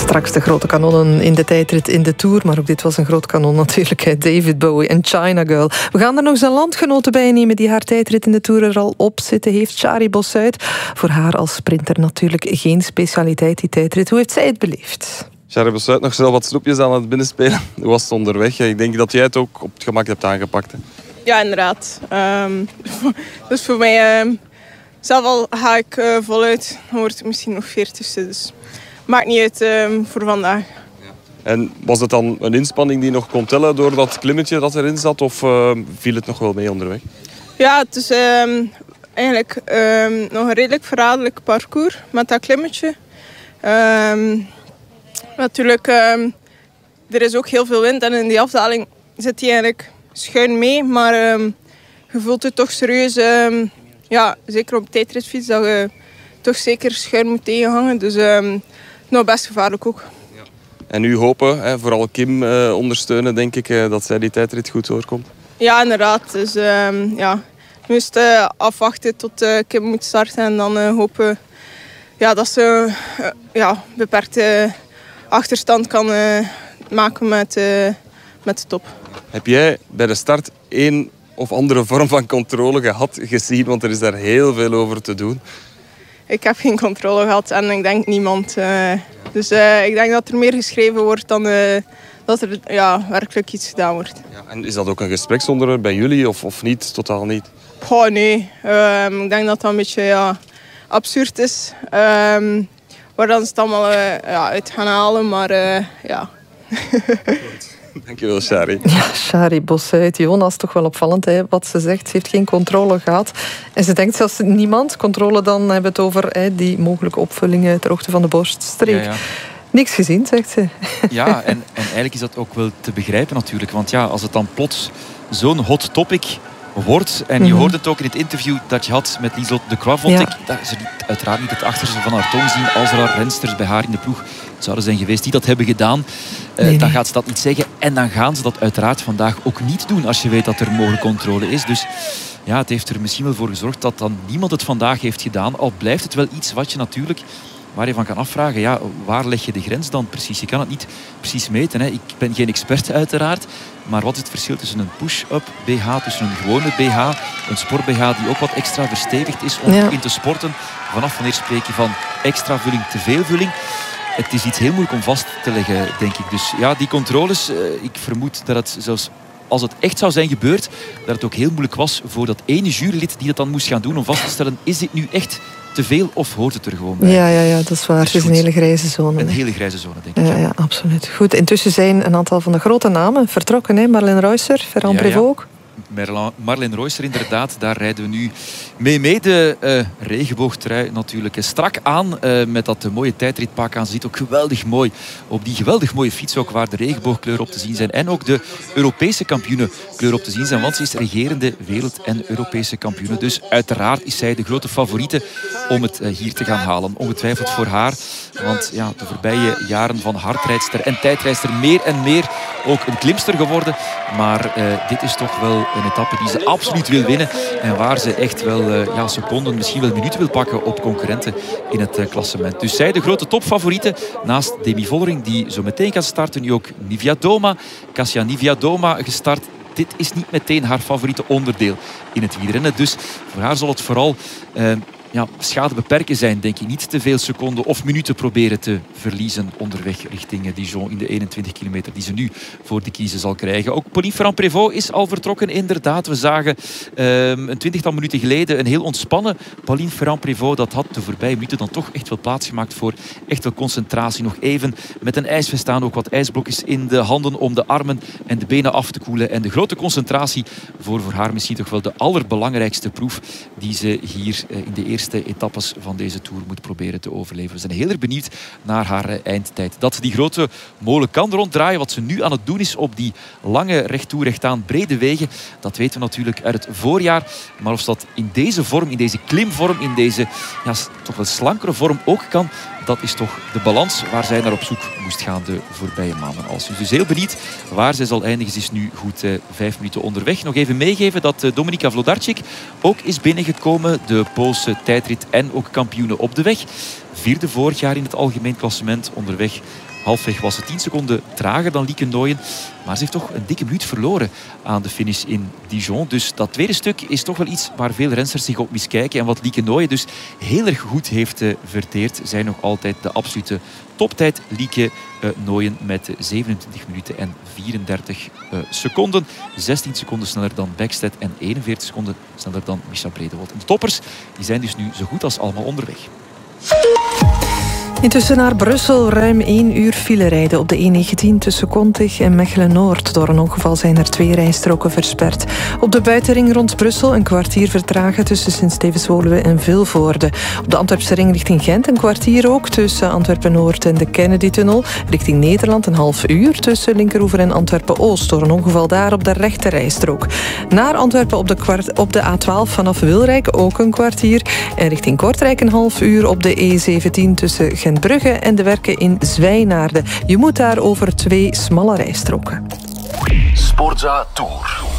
Straks de grote kanonnen in de tijdrit in de Tour. Maar ook dit was een groot kanon natuurlijk. Hè. David Bowie en China Girl. We gaan er nog zijn landgenoten bij nemen die haar tijdrit in de Tour er al op zitten heeft. Shari Bossuit. Voor haar als sprinter natuurlijk geen specialiteit, die tijdrit. Hoe heeft zij het beleefd? Shari Bossuit nog snel wat snoepjes aan het binnenspelen. Hoe was het onderweg? Ik denk dat jij het ook op het gemak hebt aangepakt. Hè? Ja, inderdaad. Dus voor mij... zelf al ga ik voluit. Dan wordt het misschien nog 40ste. Dus maakt niet uit voor vandaag. En was het dan een inspanning die nog kon tellen door dat klimmetje dat erin zat? Of viel het nog wel mee onderweg? Ja, het is eigenlijk nog een redelijk verraderlijk parcours met dat klimmetje. Natuurlijk, er is ook heel veel wind. En in die afdaling zit hij eigenlijk schuin mee. Maar je voelt het toch serieus... ja, zeker op tijdritfiets dat je toch zeker schuin moet tegenhangen. Dus nou, best gevaarlijk ook. Ja. En nu hopen, vooral Kim ondersteunen, denk ik, dat zij die tijdrit goed doorkomt. Ja, inderdaad. Dus ja, nu is het afwachten tot Kim moet starten. En dan hopen ja, dat ze beperkte achterstand kan maken met de top. Heb jij bij de start één of andere vorm van controle gehad gezien? Want er is daar heel veel over te doen. Ik heb geen controle gehad en ik denk niemand. Dus ik denk dat er meer geschreven wordt dan dat er werkelijk iets gedaan wordt. Ja, en is dat ook een gespreksonderwerp bij jullie of niet? Totaal niet? Oh nee, ik denk dat dat een beetje absurd is. Waar dan ze het allemaal uit gaan halen, maar ja... Dankjewel, Shari. Ja, Shari Bossuit. Jonas, toch wel opvallend hè, wat ze zegt. Ze heeft geen controle gehad. En ze denkt zelfs niemand. Controle dan hebben we het over die mogelijke opvullingen ter hoogte van de borststreek. Ja. Niks gezien, zegt ze. Ja, en eigenlijk is dat ook wel te begrijpen natuurlijk. Want ja, als het dan plots zo'n hot topic wordt. En je hoorde het ook in het interview dat je had met Lieselot de Croix, vond ik. Dat ze uiteraard niet het achterste van haar tong zien als er al rensters bij haar in de ploeg zouden zijn geweest die dat hebben gedaan. Dan gaat ze dat niet zeggen. En dan gaan ze dat uiteraard vandaag ook niet doen als je weet dat er mogelijk controle is. Dus ja, het heeft er misschien wel voor gezorgd dat dan niemand het vandaag heeft gedaan. Al blijft het wel iets wat je natuurlijk... waar je van kan afvragen, ja, waar leg je de grens dan precies? Je kan het niet precies meten. Hè. Ik ben geen expert uiteraard. Maar wat is het verschil tussen een push-up BH, tussen een gewone BH, een sport-BH die ook wat extra verstevigd is om in te sporten? Vanaf wanneer spreek je van extra vulling, te veel vulling? Het is iets heel moeilijk om vast te leggen, denk ik. Dus ja, die controles, ik vermoed dat het zelfs als het echt zou zijn gebeurd, dat het ook heel moeilijk was voor dat ene jurylid die dat dan moest gaan doen om vast te stellen, is dit nu echt te veel of hoort het er gewoon bij? Ja, dat is waar. Het is een hele grijze zone. Een hele grijze zone, denk ik. Ja, absoluut. Goed, intussen zijn een aantal van de grote namen vertrokken. Hè? Marlene Reusser, Ferrand Prévot ook. Marlene Reusser, inderdaad. Daar rijden we nu mee. De regenboogtrui natuurlijk strak aan. Met dat mooie tijdritpak aan. Ze ziet ook geweldig mooi op die geweldig mooie fiets ook, waar de regenboogkleur op te zien zijn. En ook de Europese kampioenenkleur op te zien zijn. Want ze is regerende wereld- en Europese kampioene. Dus uiteraard is zij de grote favoriete om het hier te gaan halen. Ongetwijfeld voor haar. Want ja, de voorbije jaren van hardrijdster en tijdrijdster meer en meer ook een klimster geworden. Maar dit is toch wel een etappe die ze absoluut wil winnen. En waar ze echt wel seconden, misschien wel minuten wil pakken op concurrenten in het klassement. Dus zij de grote topfavoriete. Naast Demi Vollering, die zo meteen gaat starten. Nu ook Niewiadoma. Kasia Niewiadoma gestart. Dit is niet meteen haar favoriete onderdeel in het wielrennen. Dus voor haar zal het vooral... schade beperken zijn, denk ik. Niet te veel seconden of minuten proberen te verliezen onderweg richting Dijon in de 21 kilometer die ze nu voor de kiezen zal krijgen. Ook Pauline Ferrand-Prévot is al vertrokken, inderdaad. We zagen een 20-tal minuten geleden een heel ontspannen Pauline Ferrand-Prévot. Dat had de voorbije minuten dan toch echt wel plaatsgemaakt voor echt wel concentratie. Nog even met een ijsvest aan, ook wat ijsblokjes in de handen om de armen en de benen af te koelen. En de grote concentratie voor haar misschien toch wel de allerbelangrijkste proef die ze hier in de eerste etappes van deze Tour moet proberen te overleven. We zijn heel erg benieuwd naar haar eindtijd. Dat ze die grote molen kan ronddraaien, wat ze nu aan het doen is op die lange recht toe recht aan brede wegen, dat weten we natuurlijk uit het voorjaar. Maar of ze dat in deze vorm, in deze klimvorm, in deze toch wel slankere vorm ook kan, dat is toch de balans waar zij naar op zoek moest gaan de voorbije maanden. Dus heel benieuwd waar zij zal eindigen. Ze is nu goed 5 minuten onderweg. Nog even meegeven dat Dominika Wlodarczyk ook is binnengekomen. De Poolse tijdrit en ook kampioene op de weg. 4e vorig jaar in het algemeen klassement. Onderweg Halfweg was ze 10 seconden trager dan Lieke Nooyen. Maar ze heeft toch een dikke minuut verloren aan de finish in Dijon. Dus dat tweede stuk is toch wel iets waar veel rensters zich op miskijken. En wat Lieke Nooyen dus heel erg goed heeft verteerd, zijn nog altijd de absolute toptijd. Lieke Nooyen met 27 minuten en 34 seconden. 16 seconden sneller dan Bäckstedt en 41 seconden sneller dan Mischa Bredewold. En de toppers die zijn dus nu zo goed als allemaal onderweg. Intussen naar Brussel. Ruim 1 uur file rijden op de E19 tussen Kontig en Mechelen-Noord. Door een ongeval zijn er 2 rijstroken versperd. Op de buitenring rond Brussel een kwartier vertragen tussen Sint-Stevens-Woluwe en Vilvoorde. Op de Antwerpse ring richting Gent een kwartier ook tussen Antwerpen-Noord en de Kennedy-tunnel. Richting Nederland een half uur tussen Linkeroever en Antwerpen-Oost. Door een ongeval daar op de rechte rijstrook. Naar Antwerpen op de A12 vanaf Wilrijk ook een kwartier. En richting Kortrijk een half uur op de E17 tussen Gentbrugge en de werken in Zwijnaarden. Je moet daar over 2 smalle rijstroken. Sportza Tour.